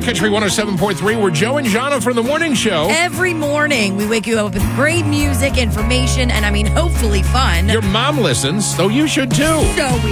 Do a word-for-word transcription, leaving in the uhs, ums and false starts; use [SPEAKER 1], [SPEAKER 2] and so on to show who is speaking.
[SPEAKER 1] Country one oh seven point three. We're Joe and Jana from the morning show.
[SPEAKER 2] Every morning, we wake you up with great music, information, and I mean, hopefully fun.
[SPEAKER 1] Your mom listens, so you should too.
[SPEAKER 2] So weird.